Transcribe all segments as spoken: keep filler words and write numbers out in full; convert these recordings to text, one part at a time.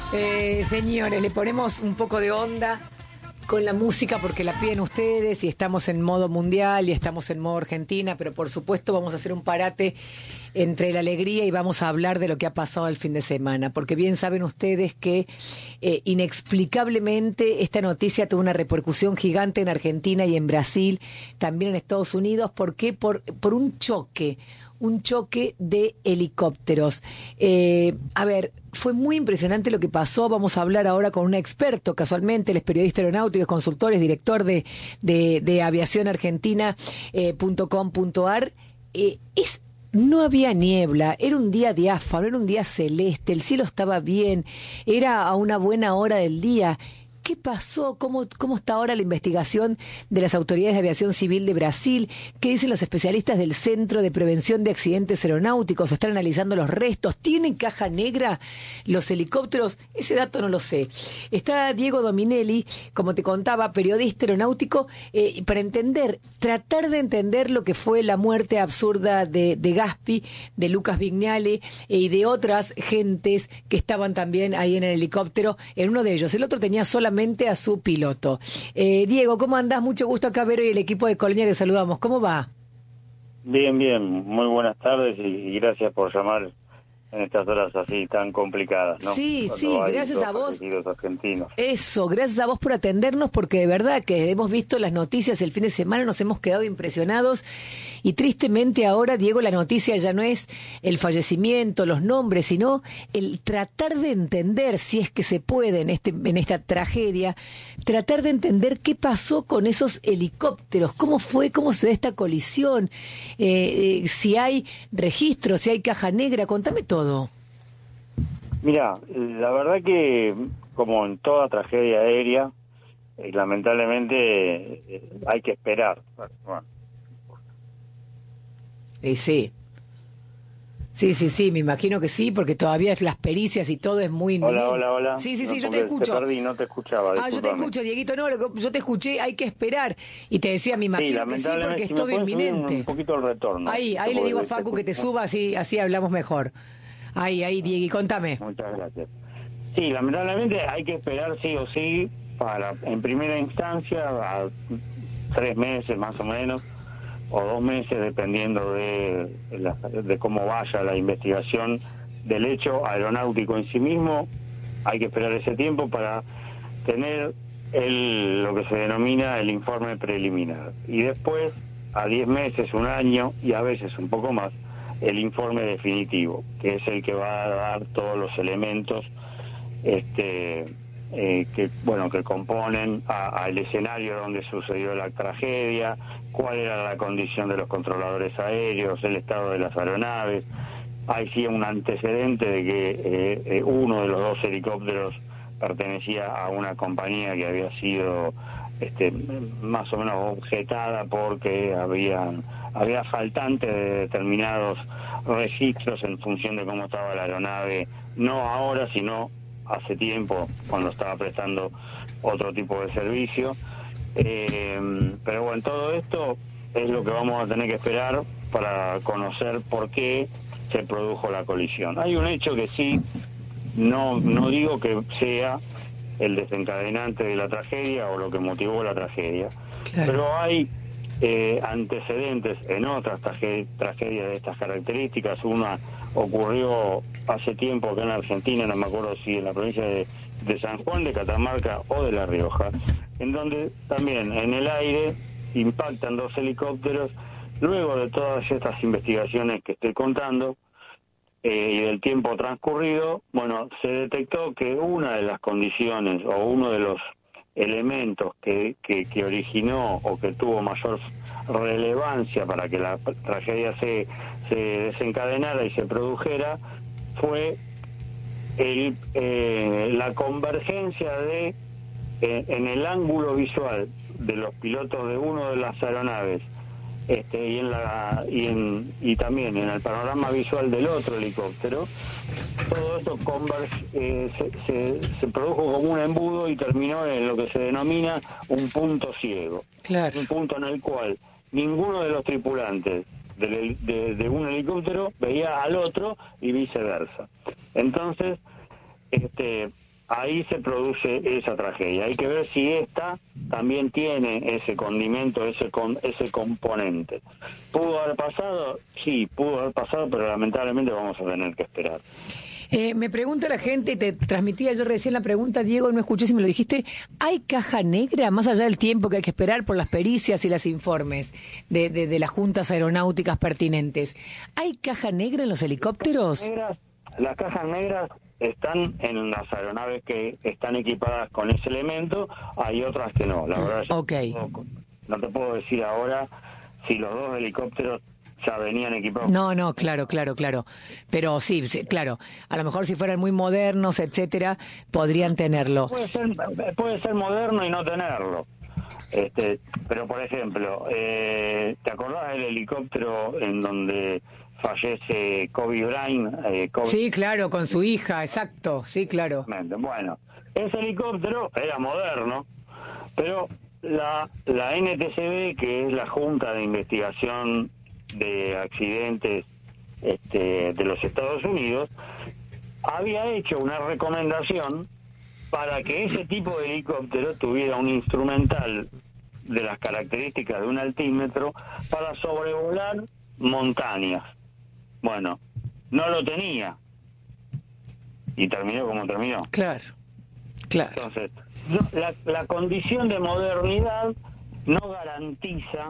Eh, señores, le ponemos un poco de onda con la música porque la piden ustedes y estamos en modo mundial y estamos en modo Argentina, pero por supuesto vamos a hacer un parate entre la alegría y vamos a hablar de lo que ha pasado el fin de semana, porque bien saben ustedes que eh, inexplicablemente esta noticia tuvo una repercusión gigante en Argentina y en Brasil, también en Estados Unidos. ¿Por qué? Por, por un choque, un choque de helicópteros. Eh, a ver, fue muy impresionante lo que pasó. Vamos a hablar ahora con un experto, casualmente, él es periodista aeronáutico, es consultor, es director de, de, de aviación argentina punto com punto ar. Eh, es No había niebla, era un día diáfano, era un día celeste, el cielo estaba bien, era a una buena hora del día. ¿Qué pasó? ¿Cómo, ¿Cómo está ahora la investigación de las autoridades de aviación civil de Brasil? ¿Qué dicen los especialistas del Centro de Prevención de Accidentes Aeronáuticos? ¿Están analizando los restos? ¿Tienen caja negra los helicópteros? Ese dato no lo sé. Está Diego Dominelli, como te contaba, periodista aeronáutico, eh, para entender, tratar de entender lo que fue la muerte absurda de, de Gaspi, de Lucas Vignale eh, y de otras gentes que estaban también ahí en el helicóptero. En uno de ellos, el otro tenía solamente a su piloto. Eh, Diego, ¿cómo andás? Mucho gusto acá, Vero, y el equipo de Colonia, te saludamos. ¿Cómo va? Bien, bien. Muy buenas tardes y, y gracias por llamar en estas horas así tan complicadas, ¿no? Sí, Cuando sí, hay gracias dos a vos. argentinos. Eso, gracias a vos por atendernos, porque de verdad que hemos visto las noticias el fin de semana, nos hemos quedado impresionados y tristemente ahora, Diego, la noticia ya no es el fallecimiento, los nombres, sino el tratar de entender, si es que se puede en, este, en esta tragedia, tratar de entender qué pasó con esos helicópteros, cómo fue, cómo se da esta colisión, eh, eh, si hay registro, si hay caja negra, contame todo. Todo. Mira, la verdad que como en toda tragedia aérea, eh, lamentablemente eh, hay que esperar. Bueno. Eh, sí. Sí, sí, sí, me imagino que sí, porque todavía es las pericias y todo es muy... Hola, hola, hola. Sí, sí, sí, no, yo te escucho. Te perdí, no te escuchaba. Ah, yo te escucho, Dieguito, no, yo te escuché, hay que esperar. Y te decía, me imagino sí, que sí, porque es si todo inminente. Un poquito el retorno. Ahí, ahí le digo a Facu que te suba, así, así hablamos mejor. Ahí, ahí, Diegui, contame. Muchas gracias. Sí, lamentablemente hay que esperar sí o sí para, en primera instancia, a tres meses más o menos, o dos meses, dependiendo de, la, de cómo vaya la investigación del hecho aeronáutico en sí mismo. Hay que esperar ese tiempo para tener el, lo que se denomina el informe preliminar. Y después, a diez meses, un año y a veces un poco más, el informe definitivo, que es el que va a dar todos los elementos este eh, que bueno que componen al escenario donde sucedió la tragedia, cuál era la condición de los controladores aéreos, el estado de las aeronaves. Hay sí un antecedente de que eh, eh, uno de los dos helicópteros pertenecía a una compañía que había sido este, más o menos objetada porque habían había faltantes de determinados registros en función de cómo estaba la aeronave, no ahora, sino hace tiempo, cuando estaba prestando otro tipo de servicio. Eh, pero bueno, todo esto es lo que vamos a tener que esperar para conocer por qué se produjo la colisión. Hay un hecho que sí, no, no digo que sea el desencadenante de la tragedia o lo que motivó la tragedia, claro, pero hay eh, antecedentes en otras trage- tragedias de estas características. Una ocurrió hace tiempo acá en Argentina, no me acuerdo si en la provincia de, de San Juan, de Catamarca o de La Rioja, en donde también en el aire impactan dos helicópteros. Luego de todas estas investigaciones que estoy contando eh, y del tiempo transcurrido, bueno, se detectó que una de las condiciones o uno de los elementos que, que, que originó o que tuvo mayor relevancia para que la tragedia se, se desencadenara y se produjera fue el, eh, la convergencia de eh, en el ángulo visual de los pilotos de uno de las aeronaves este, y en la y en y también en el panorama visual del otro helicóptero. Todo esto converge, eh, se, se, se produjo como un embudo y terminó en lo que se denomina un punto ciego. Claro. Un punto en el cual ninguno de los tripulantes de, de, de un helicóptero veía al otro y viceversa. Entonces, este ahí se produce esa tragedia. Hay que ver si esta también tiene ese condimento, ese con, ese componente. ¿Pudo haber pasado? Sí, pudo haber pasado, pero lamentablemente vamos a tener que esperar. Eh, me pregunta la gente, te transmitía yo recién la pregunta, Diego, no escuché si me lo dijiste, ¿hay caja negra más allá del tiempo que hay que esperar por las pericias y los informes de, de, de las juntas aeronáuticas pertinentes? ¿Hay caja negra en los helicópteros? Las, negras, las cajas negras están en las aeronaves que están equipadas con ese elemento, hay otras que no. La verdad, okay. no, no te puedo decir ahora si los dos helicópteros ya venían equipados. No, no, claro, claro, claro. Pero sí, sí, claro. A lo mejor si fueran muy modernos, etcétera, podrían tenerlo. Puede ser, puede ser moderno y no tenerlo. Este, pero por ejemplo, eh, ¿te acordás del helicóptero en donde fallece Kobe Bryant? Eh, Kobe... Sí, claro, con su hija, exacto. Sí, claro. Bueno, ese helicóptero era moderno, pero la, la N T C B, que es la Junta de Investigación de Accidentes este, de los Estados Unidos, había hecho una recomendación para que ese tipo de helicóptero tuviera un instrumental de las características de un altímetro para sobrevolar montañas. Bueno, no lo tenía y terminó como terminó. Claro, claro. Entonces, la, la condición de modernidad no garantiza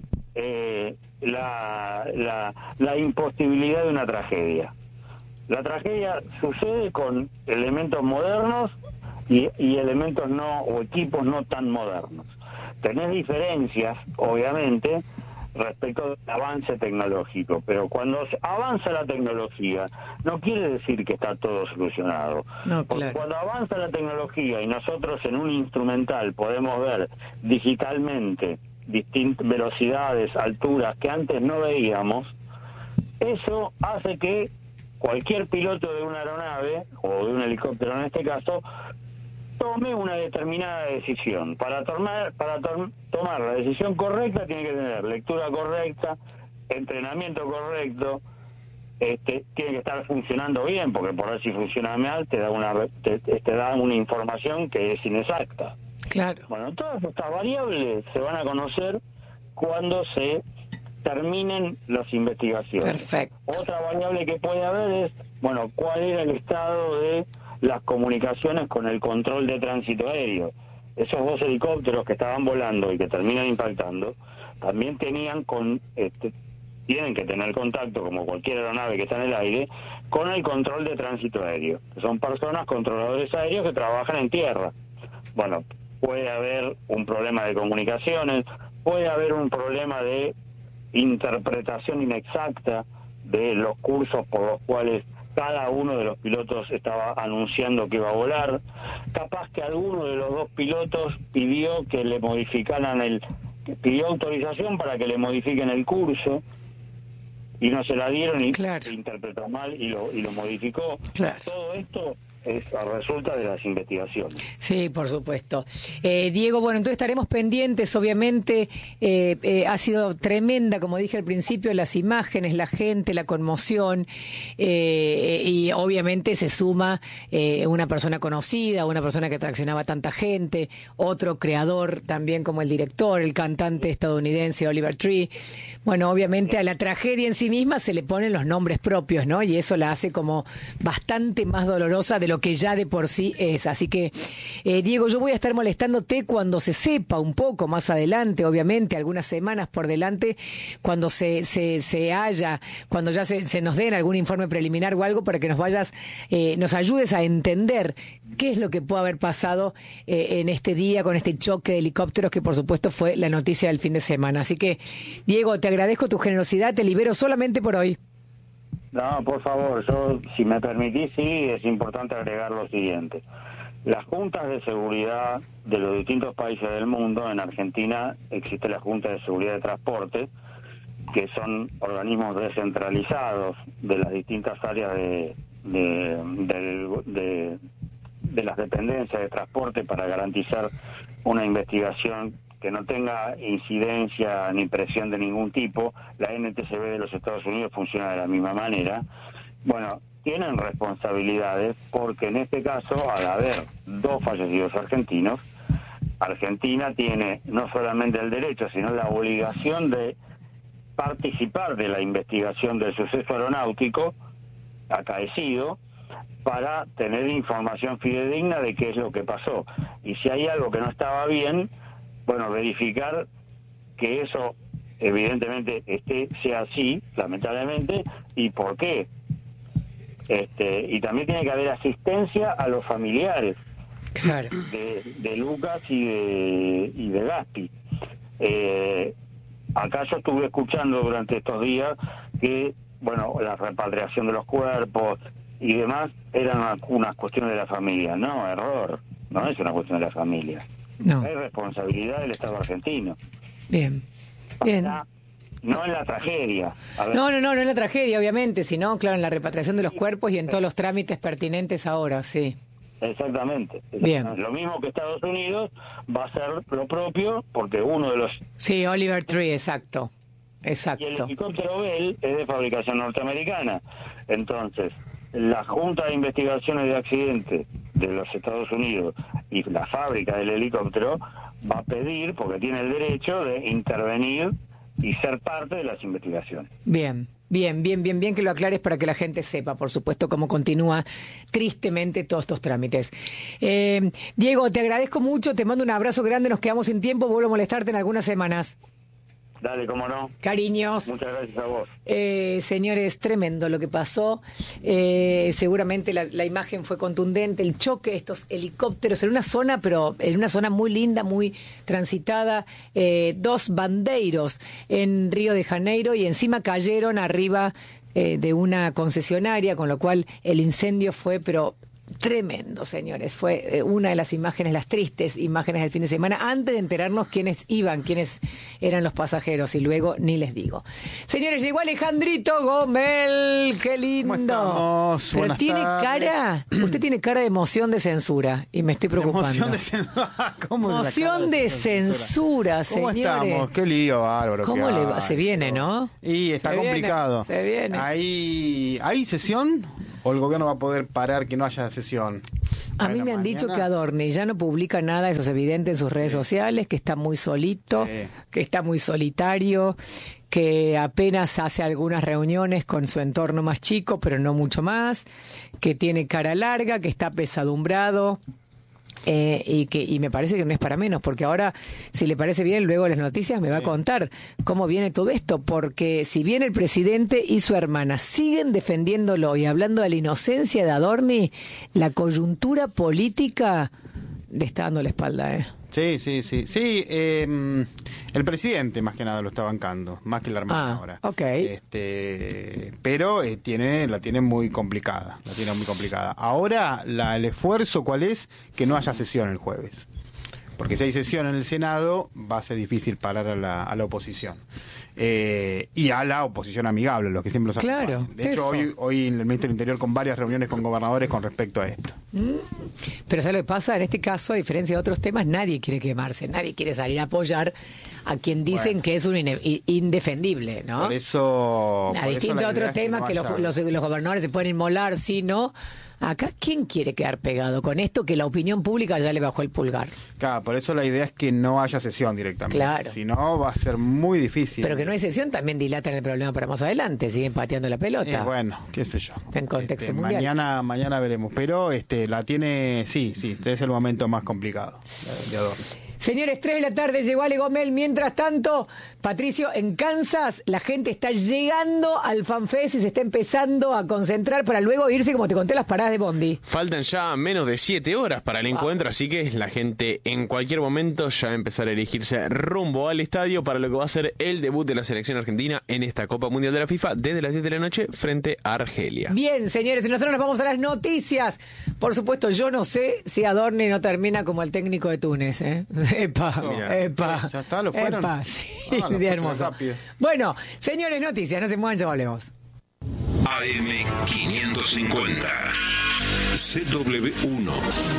eh, la, la, la imposibilidad de una tragedia. La tragedia sucede con elementos modernos y, y elementos no, o equipos no tan modernos. Tenés diferencias, obviamente, respecto al avance tecnológico, pero cuando avanza la tecnología no quiere decir que está todo solucionado. No, claro. Porque cuando avanza la tecnología y nosotros en un instrumental podemos ver digitalmente distintas velocidades, alturas que antes no veíamos, eso hace que cualquier piloto de una aeronave, o de un helicóptero en este caso, tome una determinada decisión. Para tomar para to tomar la decisión correcta tiene que tener lectura correcta, entrenamiento correcto, este, tiene que estar funcionando bien, porque por ver si funciona mal te da una te, te da una información que es inexacta. Claro. Bueno, todas estas variables se van a conocer cuando se terminen las investigaciones. Perfecto. Otra variable que puede haber es, bueno, cuál era el estado de las comunicaciones con el control de tránsito aéreo. Esos dos helicópteros que estaban volando y que terminan impactando, también tenían con este, tienen que tener contacto, como cualquier aeronave que está en el aire, con el control de tránsito aéreo. Son personas, controladores aéreos que trabajan en tierra. Bueno, puede haber un problema de comunicaciones, puede haber un problema de interpretación inexacta de los cursos por los cuales cada uno de los pilotos estaba anunciando que iba a volar. Capaz que alguno de los dos pilotos pidió que le modificaran el pidió autorización para que le modifiquen el curso y no se la dieron y claro. se interpretó mal y lo y lo modificó. Claro. Todo esto es resulta de las investigaciones. Sí, por supuesto. Eh, Diego, bueno, entonces estaremos pendientes, obviamente, eh, eh, ha sido tremenda, como dije al principio, las imágenes, la gente, la conmoción, eh, y obviamente se suma eh, una persona conocida, una persona que traccionaba a tanta gente, otro creador también como el director, el cantante estadounidense Oliver Tree. Bueno, obviamente a la tragedia en sí misma se le ponen los nombres propios, ¿no? Y eso la hace como bastante más dolorosa de lo que ya de por sí es. Así que, eh, Diego, yo voy a estar molestándote cuando se sepa un poco más adelante, obviamente, algunas semanas por delante, cuando se se, se haya, cuando ya se, se nos den algún informe preliminar o algo, para que nos vayas, eh, nos ayudes a entender qué es lo que puede haber pasado eh, en este día con este choque de helicópteros, que por supuesto fue la noticia del fin de semana. Así que, Diego, te agradezco tu generosidad, te libero solamente por hoy. No, por favor, yo, si me permitís, sí, es importante agregar lo siguiente. Las juntas de seguridad de los distintos países del mundo, en Argentina existe la Junta de Seguridad de Transporte, que son organismos descentralizados de las distintas áreas de, de, de, de, de las dependencias de transporte para garantizar una investigación que no tenga incidencia ni presión de ningún tipo. La N T C B de los Estados Unidos funciona de la misma manera. Bueno, tienen responsabilidades, porque en este caso, al haber dos fallecidos argentinos, Argentina tiene no solamente el derecho, sino la obligación de participar de la investigación del suceso aeronáutico acaecido para tener información fidedigna de qué es lo que pasó. Y si hay algo que no estaba bien, bueno, verificar que eso evidentemente esté, sea así, lamentablemente, y por qué. Este, y también tiene que haber asistencia a los familiares. Claro. De, de Lucas y de, y de Gaspi. Eh, acá yo estuve escuchando durante estos días que, bueno, la repatriación de los cuerpos y demás eran una, unas cuestiones de la familia. No, error, no es una cuestión de la familia. No. Es responsabilidad del Estado argentino. Bien, bien. Acá, no en la tragedia. A ver. No, no, no, no en la tragedia, obviamente, sino, claro, en la repatriación de los cuerpos y en todos los trámites pertinentes ahora, sí. Exactamente. Bien. Lo mismo que Estados Unidos va a hacer lo propio, porque uno de los... Sí, Oliver Tree, exacto. Y el Exacto. helicóptero Bell es de fabricación norteamericana. Entonces, la Junta de Investigaciones de Accidentes de los Estados Unidos y la fábrica del helicóptero va a pedir, porque tiene el derecho de intervenir y ser parte de las investigaciones. Bien. Bien, bien, bien, bien que lo aclares para que la gente sepa, por supuesto, cómo continúa tristemente todos estos trámites. Eh, Diego, te agradezco mucho, te mando un abrazo grande, nos quedamos sin tiempo, vuelvo a molestarte en algunas semanas. Dale, cómo no. Cariños. Muchas gracias a vos. Eh, señores, tremendo lo que pasó. Eh, seguramente la, la imagen fue contundente, el choque de estos helicópteros en una zona, pero en una zona muy linda, muy transitada. Eh, dos bandeiros en Río de Janeiro y encima cayeron arriba eh, de una concesionaria, con lo cual el incendio fue, pero... tremendo, señores. Fue eh, una de las imágenes, las tristes imágenes del fin de semana, antes de enterarnos quiénes iban, quiénes eran los pasajeros, y luego ni les digo. Señores, llegó Alejandrito Gomel, qué lindo. ¿Cómo estamos? Pero Buenas tiene tardes. cara, usted tiene cara de emoción de censura, y me estoy preocupando. Emoción de censura. ¿Cómo es la Emoción cara de censura, ¿Cómo señores. estamos? Qué lío, bárbaro. ¿Cómo que le va? hay, Se viene, todo. ¿no? Y está Se viene, complicado. se viene. ¿Hay, ¿Hay sesión? ¿O el gobierno va a poder parar que no haya sesión? A ¿En mí la me han dicho mañana? que Adorni ya no publica nada, eso es evidente en sus redes sociales, que está muy solito, Sí. que está muy solitario, que apenas hace algunas reuniones con su entorno más chico, pero no mucho más, que tiene cara larga, que está pesadumbrado. Eh, y que y me parece que no es para menos, porque ahora, si le parece bien, luego las noticias me va a contar cómo viene todo esto, porque si bien el presidente y su hermana siguen defendiéndolo y hablando de la inocencia de Adorni, la coyuntura política le está dando la espalda, ¿eh? Sí, sí, sí. Sí, eh, el presidente más que nada lo está bancando, más que la hermana Ah, ahora. ok. Este, pero eh, tiene, la tiene muy complicada, la tiene muy complicada. Ahora, la, el esfuerzo, ¿cuál es? Que no haya sesión el jueves. Porque si hay sesión en el Senado, va a ser difícil parar a la, a la oposición. Eh, y a la oposición amigable, los que siempre los Claro, acompañan. De eso. hecho, hoy, hoy en el Ministerio del Interior con varias reuniones con gobernadores con respecto a esto. Pero ¿sabes lo que pasa? En este caso, a diferencia de otros temas, nadie quiere quemarse, nadie quiere salir a apoyar a quien dicen Bueno. que es un ine- i- indefendible, ¿no? Por eso... A por eso distinto la a otros idea es temas no que, los, haya- los, los gobernadores se pueden inmolar, sí, no. Acá, ¿quién quiere quedar pegado con esto que la opinión pública ya le bajó el pulgar? Claro, por eso la idea es que no haya sesión directamente. Claro. Si no, va a ser muy difícil. Pero que no hay sesión también dilatan el problema para más adelante, siguen pateando la pelota. Eh, bueno, qué sé yo. En contexto Este, mundial. Mañana, mañana veremos. Pero este, la tiene, sí, sí, este es el momento más complicado de Adorni. Señores, tres de la tarde llegó Ale Gomel. Mientras tanto, Patricio, en Kansas la gente está llegando al FanFest y se está empezando a concentrar para luego irse, como te conté, las paradas de Bondi. Faltan ya menos de siete horas para el encuentro, así que la gente en cualquier momento ya va a empezar a erigirse rumbo al estadio para lo que va a ser el debut de la selección argentina en esta Copa Mundial de la FIFA desde las diez de la noche frente a Argelia. Bien, señores, y nosotros nos vamos a las noticias. Por supuesto, yo no sé si Adorni no termina como el técnico de Túnez, ¿eh? Epa, Mira. epa. Ya está, ¿lo fueron? Epa, sí, Ah, lo de fueron hermoso. rápido. Bueno, señores, noticias, no se muevan, ya volvemos. A M quinientos cincuenta C W uno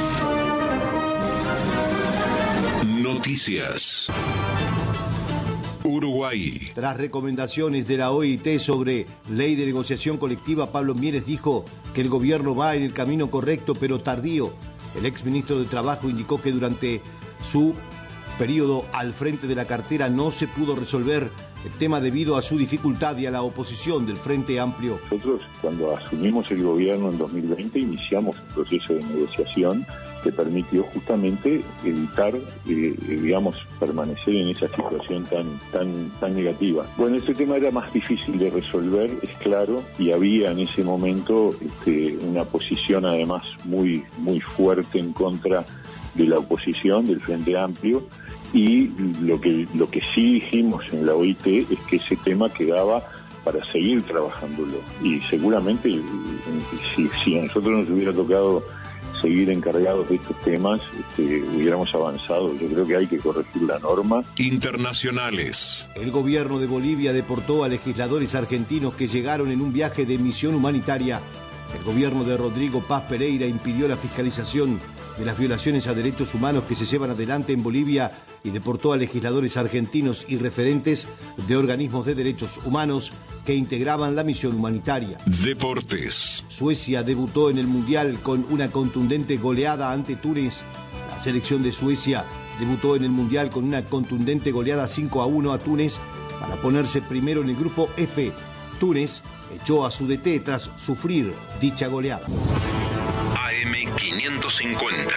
Noticias. Uruguay. Tras recomendaciones de la O I T sobre ley de negociación colectiva, Pablo Mieres dijo que el gobierno va en el camino correcto pero tardío. El exministro de Trabajo indicó que durante su periodo al frente de la cartera no se pudo resolver el tema debido a su dificultad y a la oposición del Frente Amplio. Nosotros, cuando asumimos el gobierno en dos mil veinte, iniciamos un proceso de negociación que permitió justamente evitar, eh, digamos, permanecer en esa situación tan, tan, tan negativa. Bueno, este tema era más difícil de resolver, es claro, y había en ese momento este, una posición además muy, muy fuerte en contra de la oposición, del Frente Amplio, y lo que, lo que sí dijimos en la O I T es que ese tema quedaba para seguir trabajándolo, y seguramente si, si a nosotros nos hubiera tocado seguir encargados de estos temas, este, hubiéramos avanzado. Yo creo que hay que corregir la norma. Internacionales. El gobierno de Bolivia deportó a legisladores argentinos que llegaron en un viaje de misión humanitaria. El gobierno de Rodrigo Paz Pereira impidió la fiscalización de las violaciones a derechos humanos que se llevan adelante en Bolivia y deportó a legisladores argentinos y referentes de organismos de derechos humanos que integraban la misión humanitaria. Deportes. Suecia debutó en el Mundial con una contundente goleada ante Túnez. La selección de Suecia debutó en el Mundial con una contundente goleada cinco a uno a Túnez para ponerse primero en el grupo F. Túnez echó a su D T tras sufrir dicha goleada. A M quinientos cincuenta.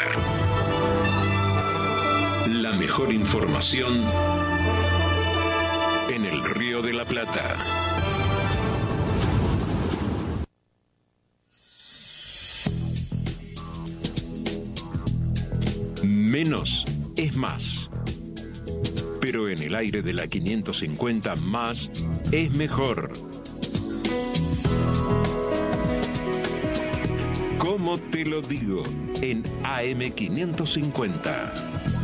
La mejor información en el Río de la Plata. Menos es más. Pero en el aire de la quinientos cincuenta, más es mejor. ¿Cómo te lo digo? En A M quinientos cincuenta.